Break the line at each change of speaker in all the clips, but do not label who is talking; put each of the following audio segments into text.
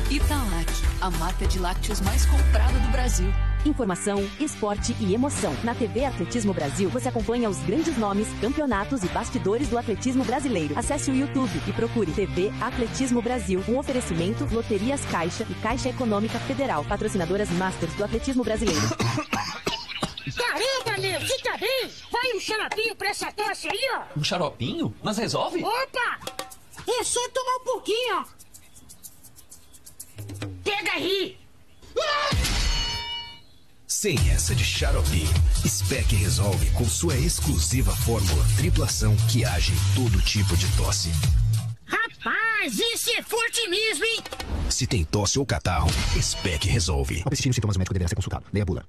Italac, a marca de lácteos mais comprada do Brasil.
Informação, esporte e emoção. Na TV Atletismo Brasil, você acompanha os grandes nomes, campeonatos e bastidores do atletismo brasileiro. Acesse o YouTube e procure TV Atletismo Brasil. Um oferecimento, Loterias Caixa e Caixa Econômica Federal. Patrocinadoras Masters do atletismo brasileiro.
Caramba, meu, você tá bem? Vai um xaropinho pra essa tosse aí, ó.
Um xaropinho? Mas resolve?
Opa! É só tomar um pouquinho, ó. Pega aí!
Sem essa de xaropinho, Spec resolve com sua exclusiva fórmula tripla ação que age em todo tipo de tosse.
Rapaz, esse é forte mesmo, hein?
Se tem tosse ou catarro, Spec resolve. Ao persistir nos sintomas, o médico deverá ser consultado. Leia a bula.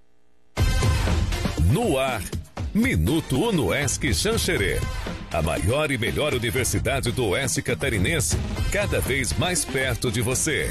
No ar, Minuto Unoesc Xanxerê. A maior e melhor universidade do Oeste Catarinense, cada vez mais perto de você.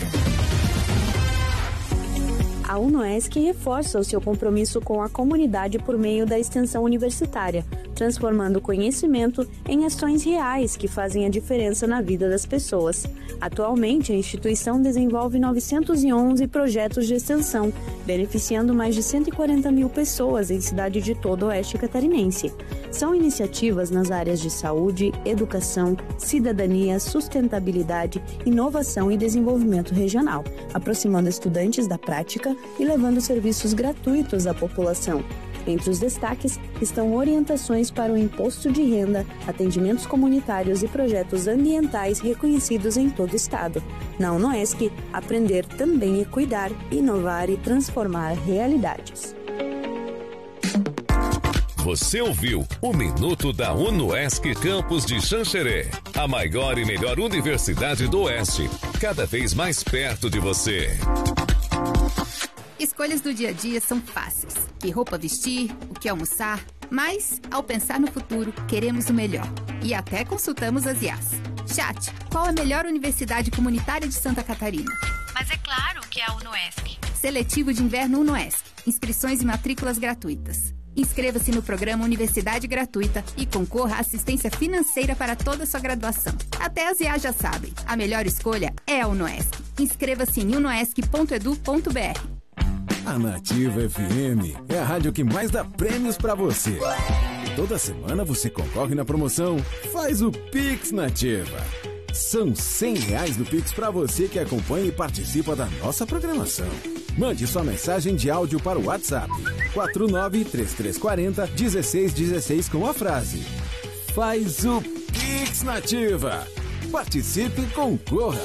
A Unoesc reforça o seu compromisso com a comunidade por meio da extensão universitária, transformando o conhecimento em ações reais que fazem a diferença na vida das pessoas. Atualmente, a instituição desenvolve 911 projetos de extensão, beneficiando mais de 140 mil pessoas em cidade de todo o Oeste Catarinense. São iniciativas nas áreas de saúde, educação, cidadania, sustentabilidade, inovação e desenvolvimento regional, aproximando estudantes da prática e levando serviços gratuitos à população. Entre os destaques estão orientações para o imposto de renda, atendimentos comunitários e projetos ambientais reconhecidos em todo o estado. Na Unoesc, aprender também é cuidar, inovar e transformar realidades.
Você ouviu o Minuto da Unoesc Campus de Xanxerê, a maior e melhor universidade do Oeste, cada vez mais perto de você.
Escolhas do dia a dia são fáceis. Que roupa vestir, o que almoçar, mas, ao pensar no futuro, queremos o melhor. E até consultamos as IAs. Chat, qual a melhor universidade comunitária de Santa Catarina?
Mas é claro que é a Unoesc.
Seletivo de Inverno Unoesc. Inscrições e matrículas gratuitas. Inscreva-se no programa Universidade Gratuita e concorra à assistência financeira para toda a sua graduação. Até as IAs já sabem, a melhor escolha é a Unoesc. Inscreva-se em unoesc.edu.br.
A Nativa FM é a rádio que mais dá prêmios pra você. Toda semana você concorre na promoção Faz o Pix Nativa. São R$100 do Pix pra você que acompanha e participa da nossa programação. Mande sua mensagem de áudio para o WhatsApp 4933401616 com a frase Faz o Pix Nativa. Participe e concorra.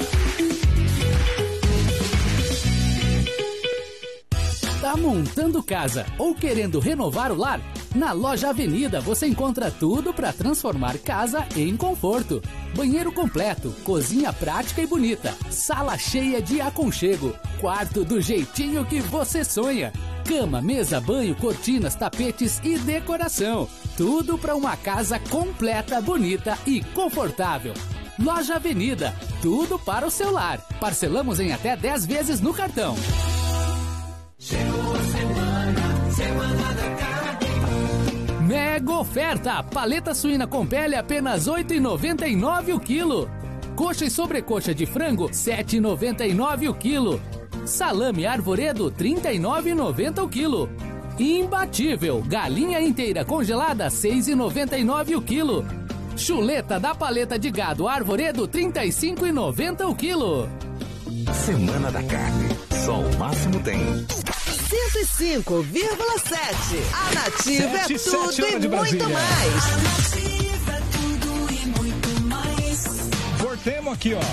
Tá montando casa ou querendo renovar o lar? Na Loja Avenida você encontra tudo para transformar casa em conforto. Banheiro completo, cozinha prática e bonita, sala cheia de aconchego, quarto do jeitinho que você sonha. Cama, mesa, banho, cortinas, tapetes e decoração. Tudo para uma casa completa, bonita e confortável. Loja Avenida, tudo para o seu lar. Parcelamos em até 10 vezes no cartão.
Chegou a semana da carne.
Mega oferta! Paleta suína com pele apenas R$ 8,99 o quilo. Coxa e sobrecoxa de frango, R$ 7,99 o quilo. Salame arvoredo, R$ 39,90 o quilo. Imbatível, galinha inteira congelada, R$ 6,99 o quilo. Chuleta da paleta de gado arvoredo, R$ 35,90 o quilo.
Semana da Carne, só o máximo tem.
105,7. A Nativa é tudo e muito mais.
A Nativa é tudo e muito mais.
Voltemos aqui, ó.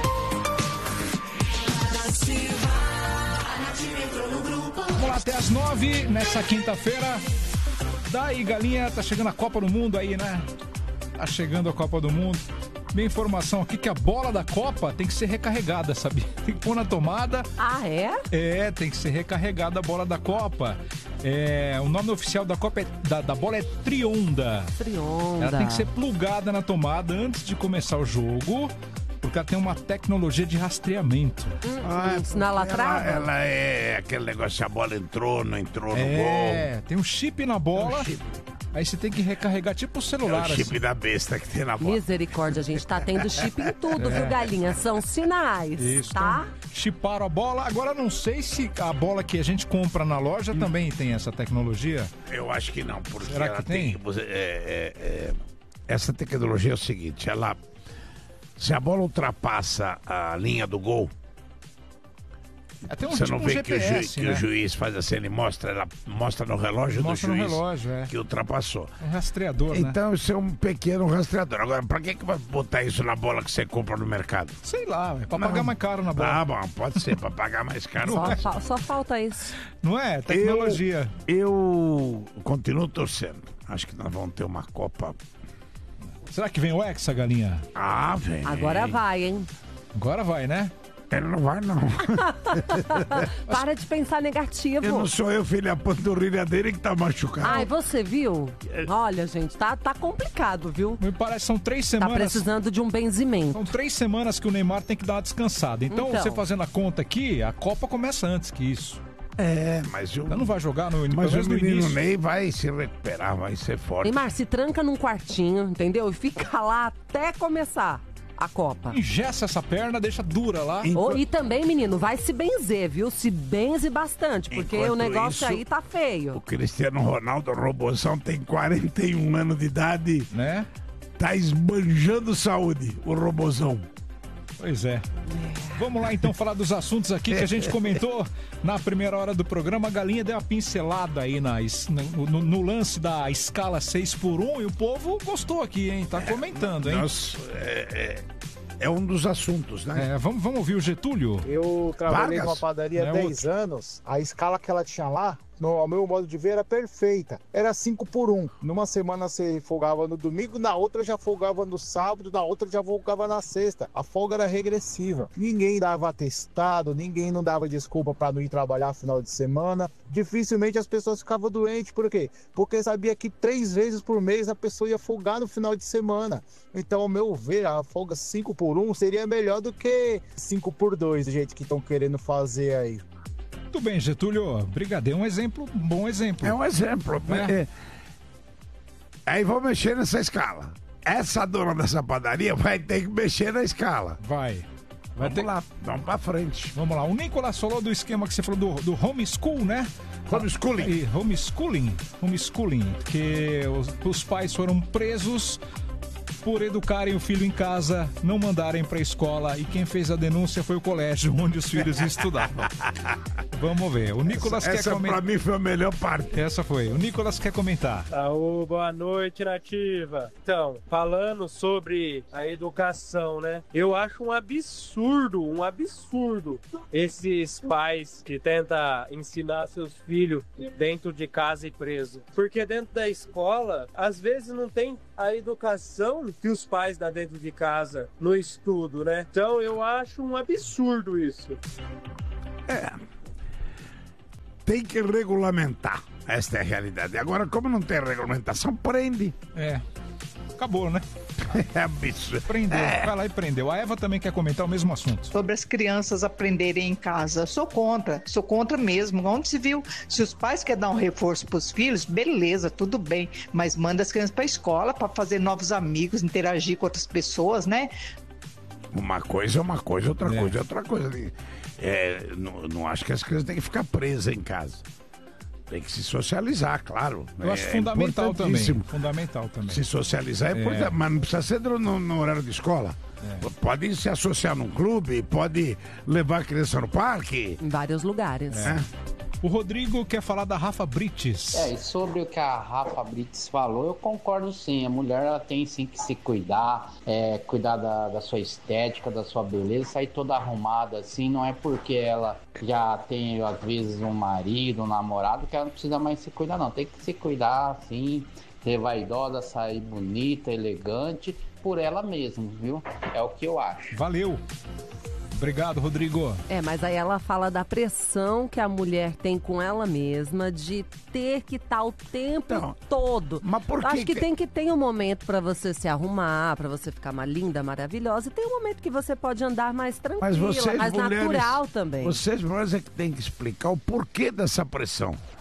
A Nativa entrou no grupo.
Vamos lá até as 9 nessa quinta-feira. Daí, galinha, tá chegando a Copa do Mundo aí, né? Tá chegando a Copa do Mundo. Minha informação aqui que a bola da Copa tem que ser recarregada, sabia? Tem que pôr na tomada.
Ah, é?
É, tem que ser recarregada a bola da Copa. O nome oficial da Copa da bola é Trionda.
Trionda.
Ela tem que ser plugada na tomada antes de começar o jogo, porque ela tem uma tecnologia de rastreamento.
Na latrada?
Ela é aquele negócio, se a bola entrou, não entrou no gol.
Tem um chip na bola. Aí você tem que recarregar tipo o celular.
É o chip
assim.
da besta que tem na bola.
Misericórdia, a gente tá tendo chip em tudo, viu, galinha? São sinais,
Isso,
tá?
então, chiparam a bola. Agora não sei se a bola que a gente compra na loja também tem essa tecnologia.
Eu acho que não, porque
Será
ela
que tem?
Essa tecnologia é o seguinte, se a bola ultrapassa a linha do gol,
Até
você não vê
GPS,
que o juiz faz assim, ela mostra no relógio do juiz
no relógio,
que ultrapassou.
Um rastreador, né?
Então isso é um pequeno rastreador. Agora, pra que vai botar isso na bola que você compra no mercado?
Sei lá, é pra pagar mais caro na bola.
Ah, bom, pode ser, pra pagar mais caro.
Só falta isso.
Não é? Tecnologia.
Eu continuo torcendo. Acho que nós vamos ter uma Copa.
Será que vem o Hexa, galinha?
Ah, vem.
Agora vai, hein?
Agora vai, né?
Ele não vai, não.
Para de pensar negativo.
Eu não sou eu, filho, a panturrilha dele que tá machucado.
Ai, você viu? Olha, gente, tá complicado, viu?
Me parece que são 3 semanas.
Tá precisando de um benzimento.
São 3 semanas que o Neymar tem que dar uma descansada. Então, você fazendo a conta aqui, a Copa começa antes que isso.
Mas eu...
Então não vai jogar no
Mas o menino
início.
Ney vai se recuperar, vai ser forte.
Neymar, se tranca num quartinho, entendeu? E fica lá até começar a Copa.
Engessa essa perna, deixa dura lá.
E também, menino, vai se benzer, viu? Se benze bastante, porque
Enquanto
o negócio
isso,
aí tá feio.
O Cristiano Ronaldo, o Robozão, tem 41 anos de idade.
Né?
Tá esbanjando saúde, o Robozão.
Pois é. Vamos lá então falar dos assuntos aqui que a gente comentou na primeira hora do programa. A galinha deu uma pincelada aí no lance da escala 6x1 e o povo gostou aqui, hein? Tá comentando, hein?
Nossa, é um dos assuntos, né?
Vamos ouvir o Getúlio?
Eu trabalhei numa padaria há 10 anos. A escala que ela tinha lá, ao meu modo de ver, era perfeita. Era 5x1. Numa semana você folgava no domingo, na outra já folgava no sábado, na outra já folgava na sexta. A folga era regressiva. Ninguém dava atestado, ninguém não dava desculpa para não ir trabalhar final de semana. Dificilmente as pessoas ficavam doentes. Por quê? Porque sabia que 3 vezes por mês a pessoa ia folgar no final de semana. Então, ao meu ver, a folga 5x1 seria melhor do que 5x2, do jeito que estão querendo fazer aí.
Muito bem, Getúlio. Brigadeiro, um bom exemplo.
É um exemplo. Aí vou mexer nessa escala. Essa dona dessa padaria vai ter que mexer na escala. Vamos lá, vamos pra frente.
Vamos lá. O Nicolas falou do esquema que você falou do homeschool, né?
Homeschooling.
E homeschooling, que os pais foram presos por educarem o filho em casa, não mandarem pra escola, e quem fez a denúncia foi o colégio onde os filhos estudavam. Vamos ver. O Nicolas quer comentar.
Essa pra mim foi a melhor parte.
Essa foi. O Nicolas quer comentar.
Boa noite, Nativa. Então, falando sobre a educação, né? Eu acho um absurdo esses pais que tentam ensinar seus filhos dentro de casa e preso. Porque dentro da escola, às vezes não tem a educação que os pais dão dentro de casa no estudo, né? Então eu acho um absurdo isso.
Tem que regulamentar. Esta é a realidade. Agora, como não tem regulamentação, prende.
Acabou, né?
É absurdo.
Prendeu. Vai lá e prendeu. A Eva também quer comentar o mesmo assunto.
Sobre as crianças aprenderem em casa. Sou contra mesmo. Onde se viu? Se os pais querem dar um reforço para os filhos, beleza, tudo bem. Mas manda as crianças para a escola para fazer novos amigos, interagir com outras pessoas, né?
Uma coisa é uma coisa, outra coisa é outra coisa. Não acho que as crianças têm que ficar presas em casa. Tem que se socializar, claro.
Eu acho fundamental também.
Se socializar é importante, mas não precisa ser no horário de escola. Pode se associar num clube, pode levar a criança no parque.
Em vários lugares.
O Rodrigo quer falar da Rafa Brites.
E sobre o que a Rafa Brites falou, eu concordo sim. A mulher ela tem sim que se cuidar, cuidar da sua estética, da sua beleza, sair toda arrumada assim. Não é porque ela já tem, às vezes, um marido, um namorado, que ela não precisa mais se cuidar, não. Tem que se cuidar assim, ser vaidosa, sair bonita, elegante, por ela mesma, viu? É o que eu acho.
Valeu! Obrigado, Rodrigo.
Mas aí ela fala da pressão que a mulher tem com ela mesma de ter que estar o tempo todo.
Mas por
Acho que tem que ter um momento para você se arrumar, para você ficar uma linda, maravilhosa. E tem um momento que você pode andar mais tranquila, mais natural também.
Vocês mulheres é que tem que explicar o porquê dessa pressão.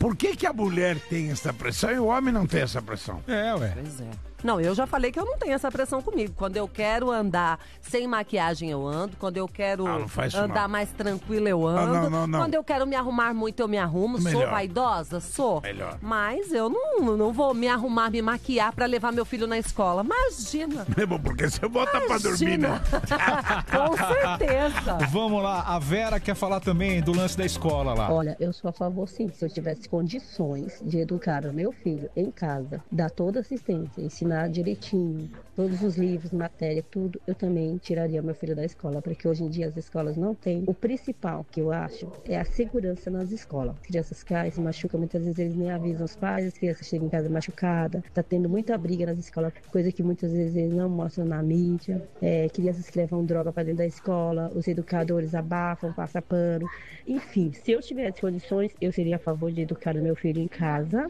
Por que a mulher tem essa pressão e o homem não tem essa pressão?
Ué.
Pois é. Não, eu já falei que eu não tenho essa pressão comigo. Quando eu quero andar sem maquiagem, eu ando. Quando eu quero andar mais tranquila, eu ando.
Não.
Quando eu quero me arrumar muito, eu me arrumo.
Melhor.
Sou vaidosa? Sou.
Melhor.
Mas eu não vou me arrumar, me maquiar pra levar meu filho na escola. Imagina.
Mesmo porque você bota pra dormir, né?
Com certeza.
Vamos lá, a Vera quer falar também do lance da escola lá.
Olha, eu sou a favor sim, se eu tivesse condições de educar o meu filho em casa, dar toda assistência, ensinar direitinho, todos os livros, matéria, tudo, eu também tiraria meu filho da escola, porque hoje em dia as escolas não têm. O principal que eu acho é a segurança nas escolas. As crianças caem, se machucam, muitas vezes eles nem avisam os pais, as crianças chegam em casa machucadas, tá tendo muita briga nas escolas, coisa que muitas vezes eles não mostram na mídia, crianças que levam droga para dentro da escola, os educadores abafam, passam pano, enfim, se eu tivesse condições, eu seria a favor de educar o meu filho em casa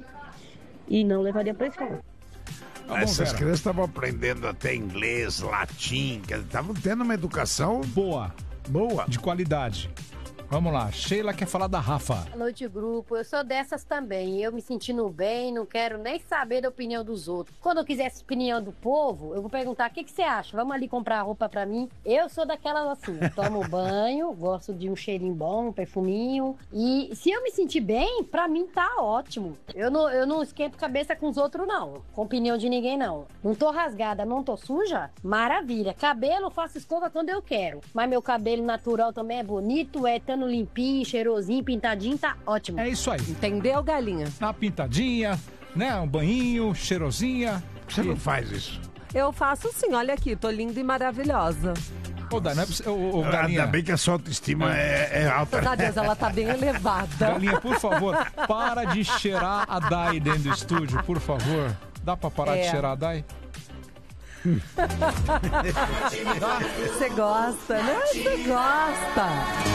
e não levaria para a escola.
Essas crianças estavam aprendendo até inglês, latim, estavam tendo uma educação
boa, de qualidade. Vamos lá, Sheila quer falar da Rafa.
Boa noite, grupo. Eu sou dessas também. Eu me sentindo bem, não quero nem saber da opinião dos outros. Quando eu quiser essa opinião do povo, eu vou perguntar: o que você acha? Vamos ali comprar roupa pra mim? Eu sou daquelas assim, tomo banho, gosto de um cheirinho bom, um perfuminho. E se eu me sentir bem, pra mim tá ótimo. Eu não esquento cabeça com os outros, não. Com opinião de ninguém, não. Não tô rasgada, não tô suja? Maravilha. Cabelo, faço escova quando eu quero. Mas meu cabelo natural também é bonito, estando limpinho, cheirosinho, pintadinho, tá ótimo.
É isso aí.
Entendeu, galinha?
Na pintadinha, né? Um banhinho, cheirosinha.
Você não faz isso?
Eu faço sim, olha aqui, tô linda e maravilhosa.
Ô, Dai, não é possível. Galinha.
Ainda bem que a sua autoestima é alta.
Graças a Deus, ela tá bem elevada.
Galinha, por favor, para de cheirar a Dai dentro do estúdio, por favor. Dá pra parar de cheirar a Dai?
Você gosta, né? Você gosta.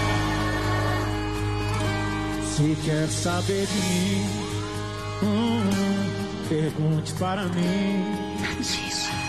Se quer saber de mim, pergunte para mim.